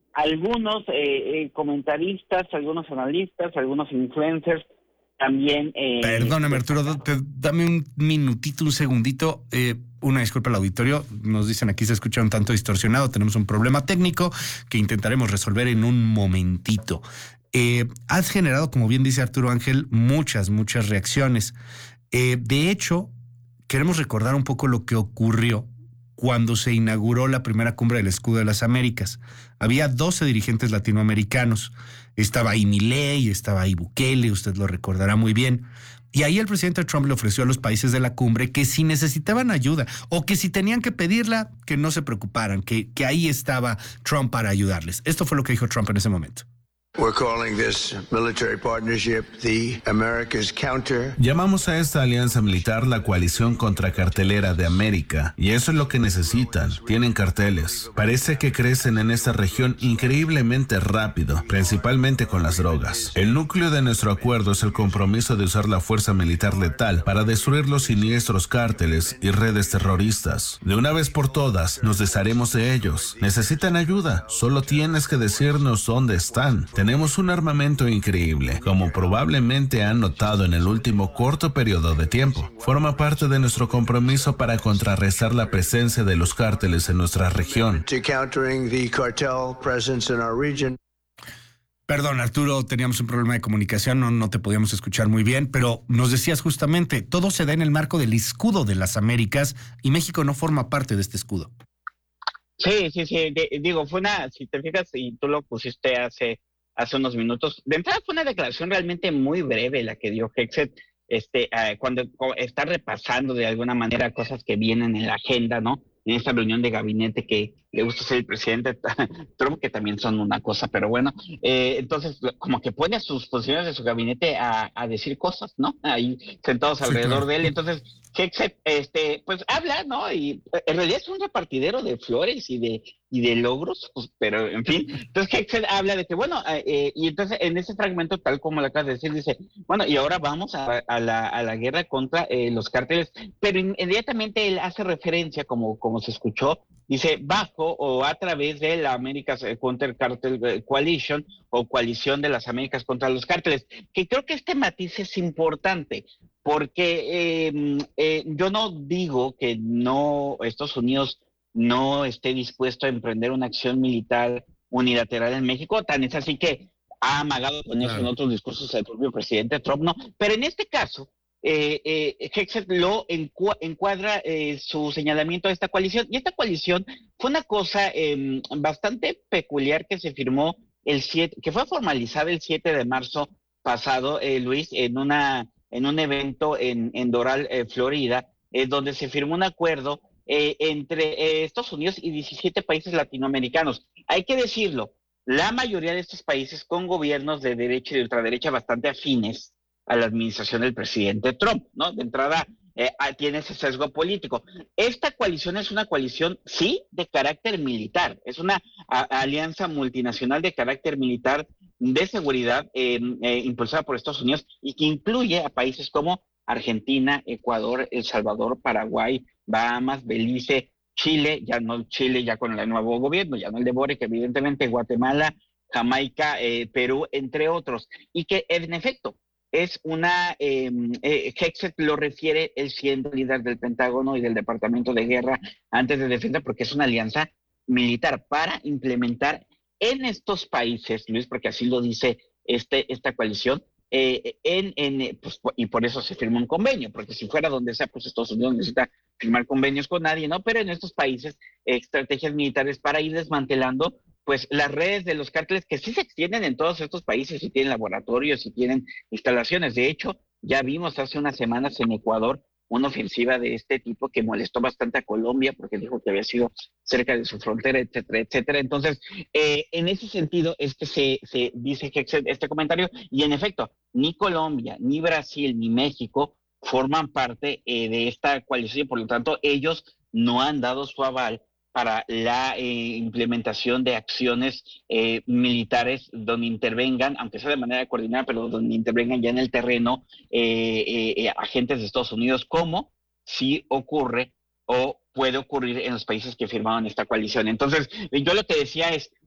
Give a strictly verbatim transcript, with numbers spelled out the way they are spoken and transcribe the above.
algunos eh, eh, comentaristas, algunos analistas, algunos influencers también... Eh, Perdóname, Arturo, te, dame un minutito, un segundito. Eh, una disculpa al auditorio. Nos dicen aquí se escucha un tanto distorsionado. Tenemos un problema técnico que intentaremos resolver en un momentito. Eh, has generado, como bien dice Arturo Ángel, muchas, muchas reacciones. Eh, de hecho, queremos recordar un poco lo que ocurrió cuando se inauguró la primera cumbre del Escudo de las Américas. Había doce dirigentes latinoamericanos. Estaba ahí Milei, estaba ahí Bukele, usted lo recordará muy bien. Y ahí el presidente Trump le ofreció a los países de la cumbre que si necesitaban ayuda o que si tenían que pedirla, que no se preocuparan, que, que ahí estaba Trump para ayudarles. Esto fue lo que dijo Trump en ese momento. We're calling this military partnership the America's Counter. Llamamos a esta alianza militar la coalición contracartelera de América, y eso es lo que necesitan. Tienen carteles. Parece que crecen en esta región increíblemente rápido, principalmente con las drogas. El núcleo de nuestro acuerdo es el compromiso de usar la fuerza militar letal para destruir los siniestros cárteles y redes terroristas. De una vez por todas, nos desharemos de ellos. Necesitan ayuda. Solo tienes que decirnos dónde están. Tenemos un armamento increíble, como probablemente han notado en el último corto periodo de tiempo. Forma parte de nuestro compromiso para contrarrestar la presencia de los cárteles en nuestra región. Perdón, Arturo, teníamos un problema de comunicación, no, no te podíamos escuchar muy bien, pero nos decías justamente, todo se da en el marco del escudo de las Américas y México no forma parte de este escudo. Sí, sí, sí, de, digo, fue una, si te fijas, y tú lo pusiste hace... hace unos minutos. De entrada fue una declaración realmente muy breve la que dio Hegseth, este, uh, cuando está repasando de alguna manera cosas que vienen en la agenda, ¿no? En esta reunión de gabinete que le gusta ser el presidente Trump, que también son una cosa, pero bueno, eh, entonces como que pone a sus funcionarios de su gabinete a, a decir cosas, ¿no? Ahí sentados sí, alrededor claro. de él, entonces Hegseth, este, pues habla, ¿no? Y en realidad es un repartidero de flores y de y de logros, pues, pero en fin, entonces Hegseth habla de que, bueno, eh, y entonces en ese fragmento, tal como lo acabas de decir, dice, bueno, y ahora vamos a, a, la, a la guerra contra eh, los cárteles, pero inmediatamente él hace referencia, como, como se escuchó, dice, bajo o a través de la America's Counter Cartel Coalition o coalición de las Américas contra los cárteles, que creo que este matiz es importante, porque eh, eh, yo no digo que no Estados Unidos no esté dispuesto a emprender una acción militar unilateral en México, tan es así que ha amagado con eso claro. en otros discursos el propio presidente Trump, no, pero en este caso, eh, eh, Hegseth lo encu- encuadra eh, su señalamiento a esta coalición, y esta coalición fue una cosa eh, bastante peculiar que se firmó el siete, que fue formalizada el siete de marzo pasado, eh, Luis, en una en un evento en, en Doral, eh, Florida, eh, donde se firmó un acuerdo Eh, entre eh, Estados Unidos y diecisiete países latinoamericanos. Hay que decirlo, la mayoría de estos países con gobiernos de derecha y de ultraderecha bastante afines a la administración del presidente Trump, ¿no? De entrada eh, tiene ese sesgo político. Esta coalición es una coalición, sí, de carácter militar, es una a, alianza multinacional de carácter militar de seguridad eh, eh, impulsada por Estados Unidos y que incluye a países como Argentina, Ecuador, El Salvador, Paraguay, Bahamas, Belice, Chile, ya no Chile, ya con el nuevo gobierno, ya no el de Boric, evidentemente, Guatemala, Jamaica, eh, Perú, entre otros. Y que, en efecto, es una, eh, eh, Hegseth lo refiere, él siendo líder del Pentágono y del Departamento de Guerra antes de Defensa, porque es una alianza militar para implementar en estos países, Luis, porque así lo dice este, esta coalición, Eh, en, en pues, y por eso se firma un convenio, porque si fuera donde sea, pues Estados Unidos necesita firmar convenios con nadie, ¿no? Pero en estos países, eh, estrategias militares para ir desmantelando, pues, las redes de los cárteles que sí se extienden en todos estos países y tienen laboratorios y tienen instalaciones. De hecho, ya vimos hace unas semanas en Ecuador una ofensiva de este tipo que molestó bastante a Colombia porque dijo que había sido cerca de su frontera, etcétera, etcétera. Entonces, eh, en ese sentido es que se, se dice que este comentario, y en efecto, ni Colombia, ni Brasil, ni México forman parte eh, de esta coalición, por lo tanto, ellos no han dado su aval para la eh, implementación de acciones eh, militares donde intervengan, aunque sea de manera coordinada, pero donde intervengan ya en el terreno eh, eh, agentes de Estados Unidos, como si ocurre o puede ocurrir en los países que firmaron esta coalición. Entonces, yo lo que decía es,